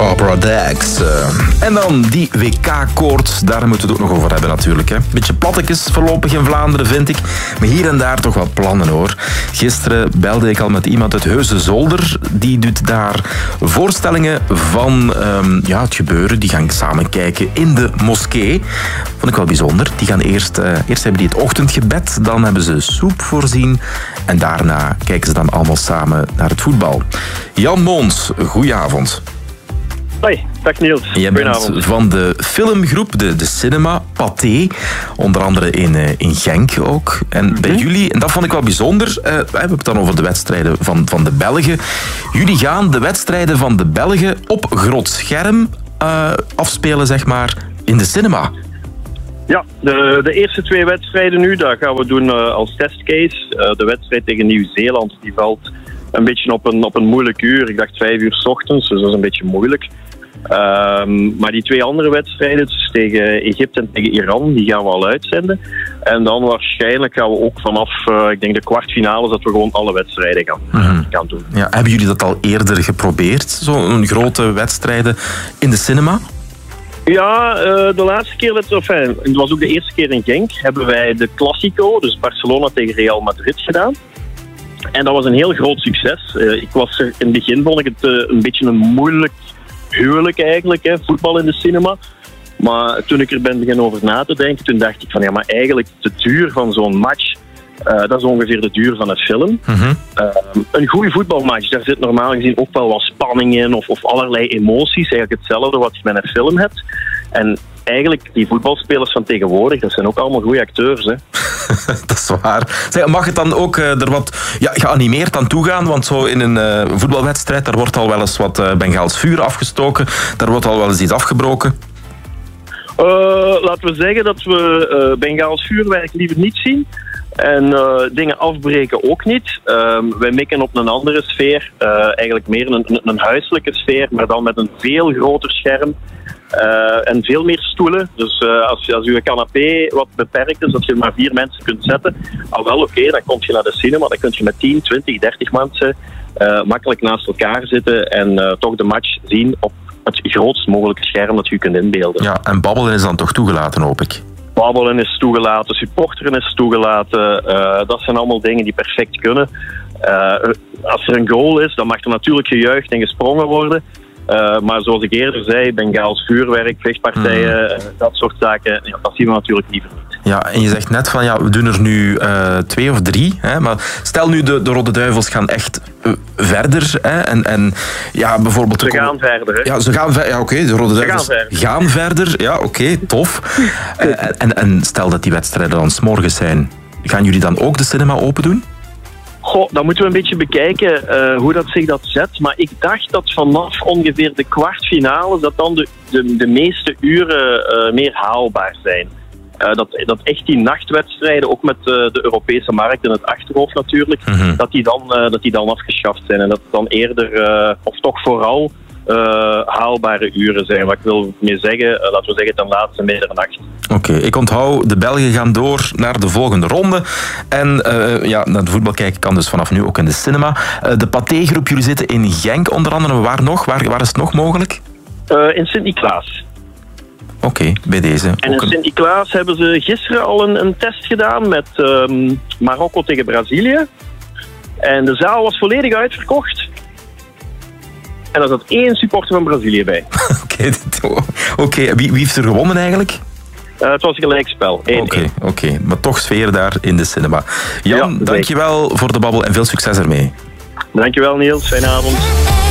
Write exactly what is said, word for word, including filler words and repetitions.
Barbara Dax. Uh, en dan die W K-koorts, daar moeten we het ook nog over hebben natuurlijk. Hè. Beetje plattekes voorlopig in Vlaanderen, vind ik. Maar hier en daar toch wel plannen, hoor. Gisteren belde ik al met iemand uit Heuse Zolder. Die doet daar voorstellingen van um, ja, het gebeuren. Die gaan samen kijken in de moskee. Vond ik wel bijzonder. Die gaan eerst, uh, eerst hebben die het ochtendgebed. Dan hebben ze soep voorzien. En daarna kijken ze dan allemaal samen naar het voetbal. Jan Moons, goedenavond. Hoi, dag Niels. Jij bent van de filmgroep, de, de Cinema, Pathé. Onder andere in, uh, in Genk ook. En mm-hmm. bij jullie, en dat vond ik wel bijzonder, uh, we hebben het dan over de wedstrijden van, van de Belgen. Jullie gaan de wedstrijden van de Belgen op groot scherm uh, afspelen, zeg maar, in de cinema. Ja, de, de eerste twee wedstrijden nu, dat gaan we doen uh, als testcase. Uh, de wedstrijd tegen Nieuw-Zeeland, die valt een beetje op een, op een moeilijk uur. Ik dacht vijf uur 's ochtends, dus dat is een beetje moeilijk. Um, maar die twee andere wedstrijden, dus tegen Egypte en tegen Iran, die gaan we al uitzenden. En dan waarschijnlijk gaan we ook vanaf, uh, ik denk de kwartfinales, dat we gewoon alle wedstrijden gaan, mm-hmm. gaan doen. Ja, hebben jullie dat al eerder geprobeerd? Zo'n grote wedstrijden in de cinema? Ja, uh, de laatste keer, dat, enfin, het was ook de eerste keer in Genk, hebben wij de Classico, dus Barcelona tegen Real Madrid gedaan. En dat was een heel groot succes. Uh, ik was er, in het begin vond ik het uh, een beetje een moeilijk huwelijk eigenlijk, hè, voetbal in de cinema. Maar toen ik er ben beginnen over na te denken, toen dacht ik van ja, maar eigenlijk de duur van zo'n match, uh, dat is ongeveer de duur van een film. Mm-hmm. Uh, een goede voetbalmatch, daar zit normaal gezien ook wel wat spanning in of, of allerlei emoties. Eigenlijk hetzelfde wat je met een film hebt. En eigenlijk, die voetbalspelers van tegenwoordig, dat zijn ook allemaal goede acteurs, hè. Dat is waar. Zeg, mag het dan ook uh, er wat ja, geanimeerd aan toegaan? Want zo in een uh, voetbalwedstrijd, daar wordt al wel eens wat uh, Bengaals vuur afgestoken. Daar wordt al wel eens iets afgebroken. Uh, laten we zeggen dat we uh, Bengaals vuurwerk liever niet zien. En uh, dingen afbreken ook niet. Uh, wij mikken op een andere sfeer. Uh, eigenlijk meer een, een, een huiselijke sfeer, maar dan met een veel groter scherm. Uh, en veel meer stoelen. Dus uh, als, als uw canapé wat beperkt is, dat je maar vier mensen kunt zetten, al wel oké, okay, dan kom je naar de cinema, dan kun je met tien, twintig, dertig mensen uh, makkelijk naast elkaar zitten en uh, toch de match zien op het grootst mogelijke scherm dat je kunt inbeelden. Ja, en babbelen is dan toch toegelaten, hoop ik? Babbelen is toegelaten, supporteren is toegelaten. Uh, dat zijn allemaal dingen die perfect kunnen. Uh, als er een goal is, dan mag er natuurlijk gejuicht en gesprongen worden. Uh, maar zoals ik eerder zei, Bengaals vuurwerk, vechtpartijen, mm. dat soort zaken, ja, dat zien we natuurlijk liever niet. Ja, en je zegt net van, ja, we doen er nu uh, twee of drie. Hè, maar stel nu, de, de Rode Duivels gaan echt uh, verder. Hè, en, en, ja, bijvoorbeeld ze gaan verder. Hè? Ja, ze gaan verder. Ja, oké, okay, de Rode Duivels gaan verder. Gaan verder. Ja, oké, okay, tof. uh, en, en stel dat die wedstrijden dan 's morgens zijn. Gaan jullie dan ook de cinema open doen? Goh, dan moeten we een beetje bekijken uh, hoe dat zich dat zet. Maar ik dacht dat vanaf ongeveer de kwartfinale dat dan de, de, de meeste uren uh, meer haalbaar zijn. Uh, dat, dat echt die nachtwedstrijden, ook met uh, de Europese markt in het achterhoofd natuurlijk, mm-hmm. dat, die dan, uh, dat die dan afgeschaft zijn. En dat het dan eerder, uh, of toch vooral, uh, haalbare uren zijn. Wat ik wil mee zeggen, uh, laten we zeggen ten laatste middernacht. Oké, okay, ik onthoud, de Belgen gaan door naar de volgende ronde. En uh, ja, naar de voetbal kijken kan dus vanaf nu ook in de cinema. Uh, de Pathé-groep, jullie zitten in Genk onder andere. Waar nog? Waar, waar is het nog mogelijk? Uh, in Sint-Niklaas. Oké, okay, bij deze. En in Sint-Niklaas hebben ze gisteren al een, een test gedaan met um, Marokko tegen Brazilië. En de zaal was volledig uitverkocht. En er zat één supporter van Brazilië bij. Oké, okay, okay. wie, wie heeft er gewonnen eigenlijk? Uh, het was een gelijkspel. Oké, oké, okay. Maar toch sfeer daar in de cinema. Jan, ja, dankjewel voor de babbel en veel succes ermee. Dankjewel Niels, fijne avond.